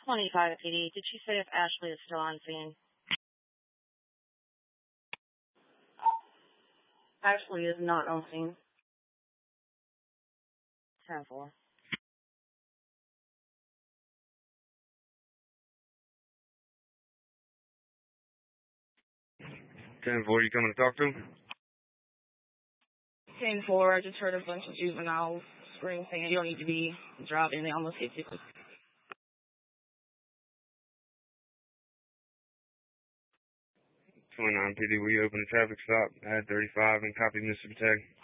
25 PD. Did she say if Ashley is still on scene? Ashley is not on scene. 10-4. 10-4, you coming to talk to him? 10-4, I just heard a bunch of juveniles scream saying you don't need to be driving. They almost hit you. 29 PD, will you open the traffic stop, add 35 and copy Mr. Patag?